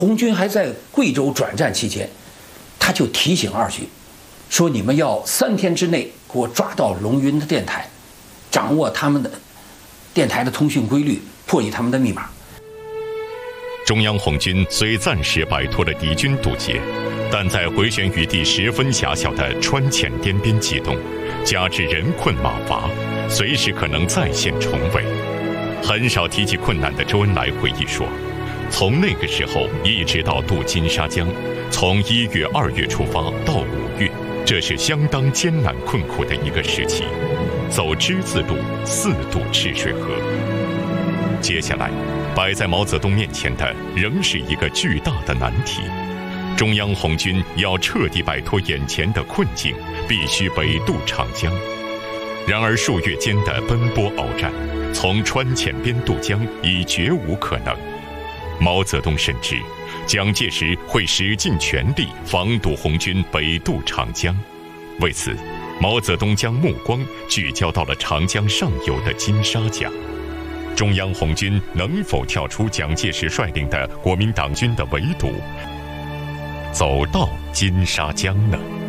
红军还在贵州转战期间，他就提醒二军，说你们要3天之内给我抓到龙云的电台，掌握他们的电台的通讯规律，破译他们的密码。 中央红军虽暂时摆脱了敌军堵截，但在回旋余地十分狭小的川黔滇边机动，加之人困马乏，随时可能再现重围。很少提起困难的周恩来回忆说，从那个时候一直到渡金沙江，从1月、2月出发到5月，这是相当艰难困苦的一个时期，走之字路，4渡赤水河。接下来摆在毛泽东面前的仍是一个巨大的难题，中央红军要彻底摆脱眼前的困境，必须北渡长江。然而数月间的奔波鏖战，从川黔边渡江已绝无可能。毛泽东深知蒋介石会使尽全力防堵红军北渡长江，为此毛泽东将目光聚焦到了长江上游的金沙江。中央红军能否跳出蒋介石率领的国民党军的围堵，走到金沙江呢？